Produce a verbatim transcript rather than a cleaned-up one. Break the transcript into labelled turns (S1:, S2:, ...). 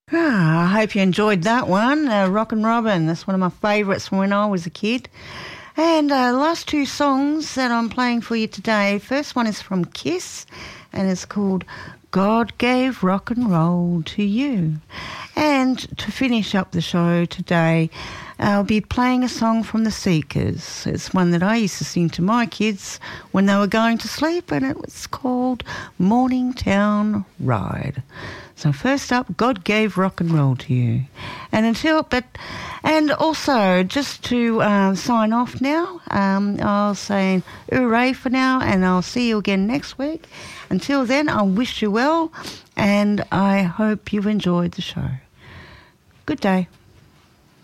S1: Ah, I hope you enjoyed that one, uh, Rockin' Robin. That's one of my favourites from when I was a kid. And uh, last two songs that I'm playing for you today. First one is from Kiss, and it's called God Gave Rock and Roll to You. And to finish up the show today, I'll be playing a song from The Seekers. It's one that I used to sing to my kids when they were going to sleep, and it was called Morningtown Ride. So first up, God Gave Rock and Roll to You. And until, but, and also just to uh, sign off now, um, I'll say hooray for now, and I'll see you again next week. Until then, I wish you well, and I hope you've enjoyed the show. Good day.